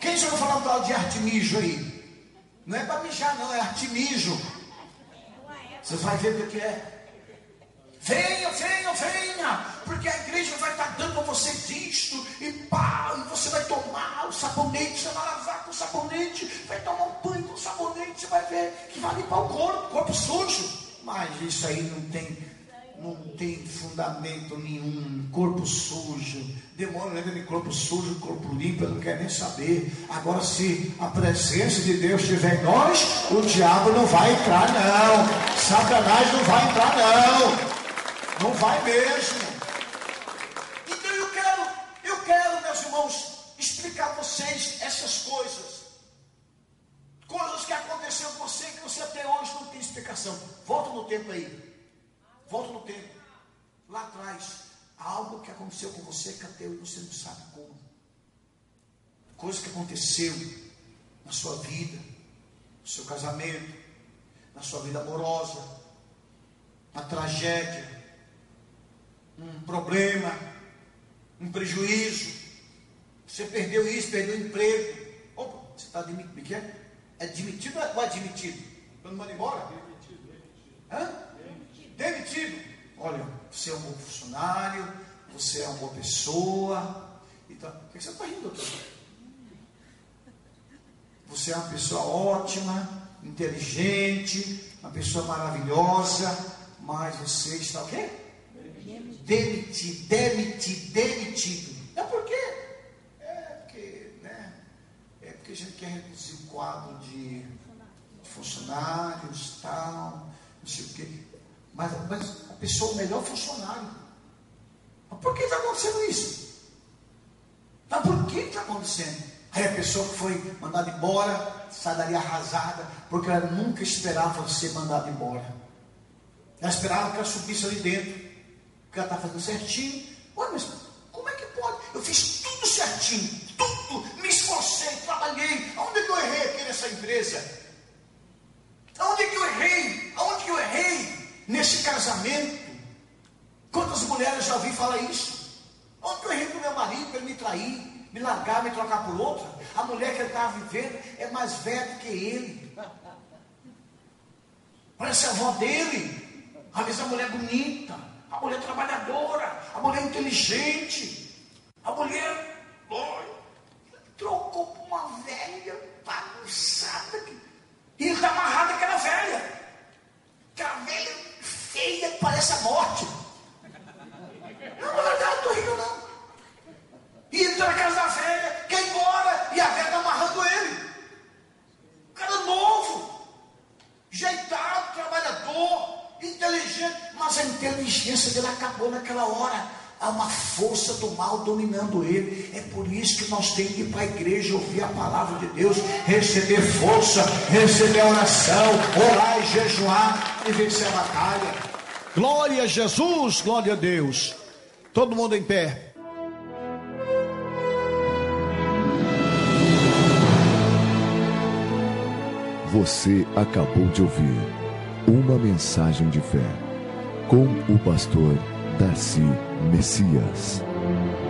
Quem já ouviu falar um tal de artemijo aí? Não é para mijar não, é artemijo. Você vai ver o que é. Venha, venha, venha, porque a igreja vai estar dando a você disto, e pá, e você vai tomar o sabonete, você vai lavar com o sabonete, vai tomar um banho com o sabonete, você vai ver que vai limpar o corpo sujo. Mas isso aí não tem fundamento nenhum. Corpo sujo, demônio lembra de corpo sujo, corpo limpo, eu não quero nem saber. Agora, se a presença de Deus estiver em nós, o diabo não vai entrar não, Satanás não vai entrar não vai mesmo. Então eu quero, meus irmãos, explicar a vocês essas coisas que aconteceram com você, que você até hoje não tem explicação. Volta no tempo aí. Volta no tempo. Lá atrás, algo que aconteceu com você que até hoje você não sabe como. Coisa que aconteceu na sua vida, no seu casamento, na sua vida amorosa, uma tragédia, um problema, um prejuízo. Você perdeu isso, perdeu o emprego. Opa, você está demitido? É demitido ou admitido? Quando manda embora? Demitido. Olha, você é um bom funcionário, você é uma boa pessoa. Então, por que você está rindo, doutor? Você é uma pessoa ótima, inteligente, uma pessoa maravilhosa, mas você está o quê? Demitido. É por quê? É porque a gente quer reduzir o quadro de funcionários, tal, não sei o quê. Mas a pessoa é o melhor funcionário. Mas por que está acontecendo isso? Mas por que está acontecendo? Aí a pessoa que foi mandada embora sai dali arrasada, porque ela nunca esperava ser mandada embora. Ela esperava que ela subisse ali dentro, porque ela está fazendo certinho. Olha, mas como é que pode? Eu fiz tudo certinho, tudo, me esforcei, trabalhei. Aonde é que eu errei aqui nessa empresa? Aonde é que eu errei? Aonde que eu errei? Nesse casamento. Quantas mulheres já ouvi falar isso? Onde que eu errei com meu marido para ele me trair, me largar, me trocar por outra? A mulher que ele estava vivendo é mais velha do que ele. Parece a avó dele. Às vezes a mulher bonita, a mulher trabalhadora, a mulher inteligente, a mulher trocou por uma velha bagunçada. E ele está amarrado àquela velha. Aquela velha feia que parece a morte. Não, na verdade, não estou rindo não. E entra na casa da velha, quer ir embora, e a velha está amarrando ele. Cara novo, jeitado, trabalhador, inteligente, mas a inteligência dele acabou naquela hora. Há uma força do mal dominando ele. É por isso que nós temos que ir para a igreja, ouvir a palavra de Deus, receber força, receber oração, orar e jejuar e vencer a batalha. Glória a Jesus, glória a Deus. Todo mundo em pé. Você acabou de ouvir uma mensagem de fé com o pastor Darcy Messias.